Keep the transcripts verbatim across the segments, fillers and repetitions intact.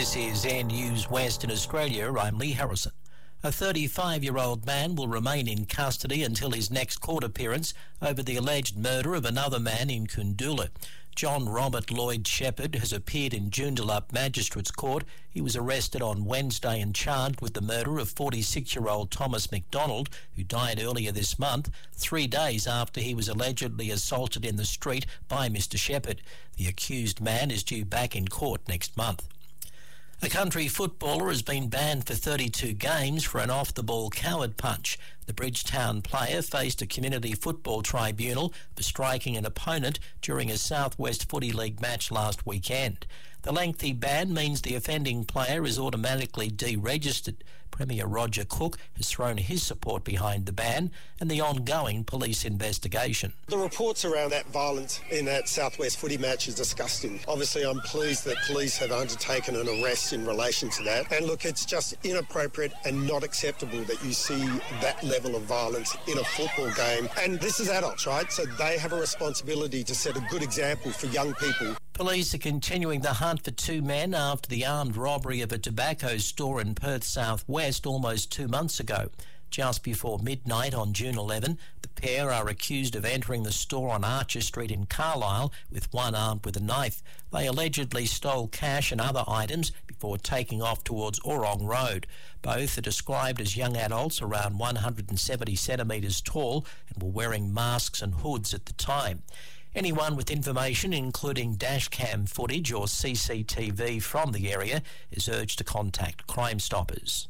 This is Air News Western Australia. I'm Lee Harrison. A thirty-five-year-old man will remain in custody until his next court appearance over the alleged murder of another man in Kundula. John Robert Lloyd Shepherd has appeared in Joondalup Magistrates Court. He was arrested on Wednesday and charged with the murder of forty-six-year-old Thomas McDonald, who died earlier this month, three days after he was allegedly assaulted in the street by Mister Shepherd. The accused man is due back in court next month. A country footballer has been banned for thirty-two games for an off-the-ball coward punch. The Bridgetown player faced a community football tribunal for striking an opponent during a Southwest Footy League match last weekend. The lengthy ban means the offending player is automatically deregistered. Premier Roger Cook has thrown his support behind the ban and the ongoing police investigation. The reports around that violence in that Southwest Footy match is disgusting. Obviously, I'm pleased that police have undertaken an arrest in relation to that. And look, it's just inappropriate and not acceptable that you see that level of violence in a football game. And this is adults, right? So they have a responsibility to set a good example for young people. Police are continuing the hunt for two men after the armed robbery of a tobacco store in Perth South West almost two months ago. Just before midnight on June eleventh, the pair are accused of entering the store on Archer Street in Carlisle with one armed with a knife. They allegedly stole cash and other items before taking off towards Orong Road. Both are described as young adults around one hundred seventy centimetres tall and were wearing masks and hoods at the time. Anyone with information, including dashcam footage or C C T V from the area, is urged to contact Crime Stoppers.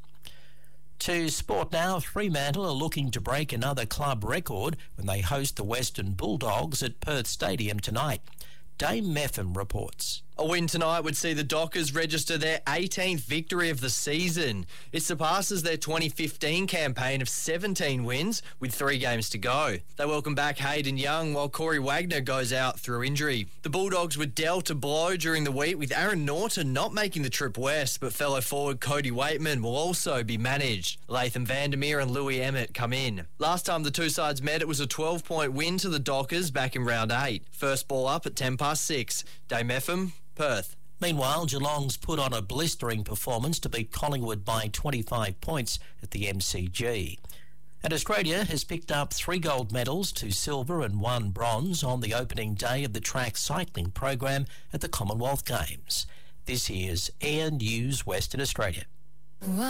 To sport now, Fremantle are looking to break another club record when they host the Western Bulldogs at Perth Stadium tonight. Dame Meffam reports. A win tonight would see the Dockers register their eighteenth victory of the season. It surpasses their twenty fifteen campaign of seventeen wins with three games to go. They welcome back Hayden Young while Corey Wagner goes out through injury. The Bulldogs were dealt a blow during the week with Aaron Norton not making the trip west, but fellow forward Cody Waitman will also be managed. Latham Vandermeer and Louis Emmett come in. Last time the two sides met, it was a twelve-point win to the Dockers back in round eight. First ball up at ten past six. Dame Meffam, Perth. Meanwhile, Geelong's put on a blistering performance to beat Collingwood by twenty-five points at the M C G. And Australia has picked up three gold medals, two silver and one bronze on the opening day of the track cycling program at the Commonwealth Games. This is Air News Western Australia.